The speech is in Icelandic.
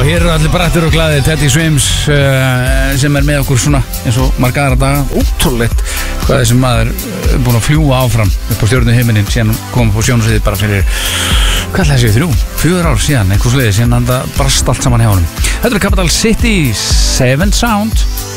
hér eru allir brattir og glaðir. Teddy Swims sem með okkur svona eins og marga aðra daga. Ótrúlegt hvað þessi maður er búin að fljúa áfram upp á stjörnu himinin síðan kom upp á sjónasviðið bara fyrir hvað ætlaði að segja 4 ár síðan eitthvað sliðið síðan hann brast allt saman hjá honum. Þetta er Capital City 7 Sound.